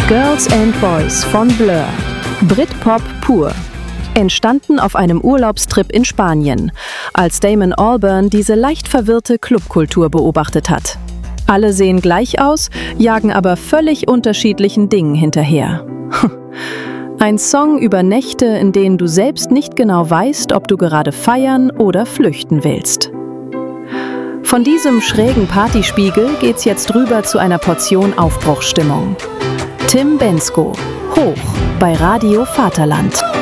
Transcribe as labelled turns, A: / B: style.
A: Girls and Boys von Blur. Britpop pur. Entstanden auf einem Urlaubstrip in Spanien, als Damon Albarn diese leicht verwirrte Clubkultur beobachtet hat. Alle sehen gleich aus, jagen aber völlig unterschiedlichen Dingen hinterher. Ein Song über Nächte, in denen du selbst nicht genau weißt, ob du gerade feiern oder flüchten willst. Von diesem schrägen Partyspiegel geht's jetzt rüber zu einer Portion Aufbruchsstimmung. Tim Bendzko, Hoch bei Radio Vaterland.